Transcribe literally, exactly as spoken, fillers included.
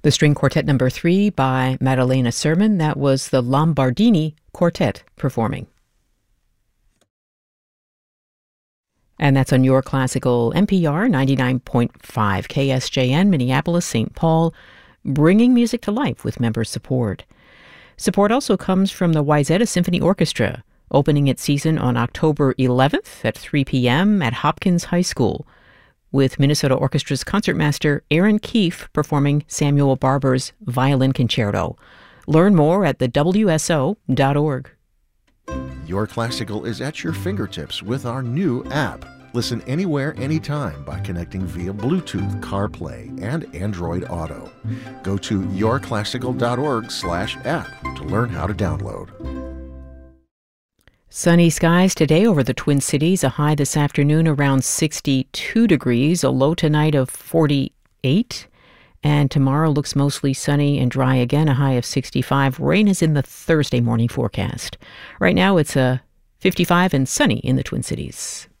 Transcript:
The string quartet number three by Maddalena Sermon, that was the Lombardini Quartet performing. And that's on Your Classical N P R ninety-nine point five K S J N, Minneapolis, Saint Paul, bringing music to life with member support. Support also comes from the Wayzata Symphony Orchestra, opening its season on October eleventh at three p.m. at Hopkins High School, with Minnesota Orchestra's concertmaster Aaron Keefe performing Samuel Barber's Violin Concerto. Learn more at the W S O dot org. Your Classical is at your fingertips with our new app. Listen anywhere, anytime by connecting via Bluetooth, CarPlay, and Android Auto. Go to your classical dot org slash app to learn how to download. Sunny skies today over the Twin Cities, a high this afternoon around sixty-two degrees, a low tonight of forty-eight. And tomorrow looks mostly sunny and dry again, a high of sixty-five. Rain is in the Thursday morning forecast. Right now it's a fifty-five and sunny in the Twin Cities.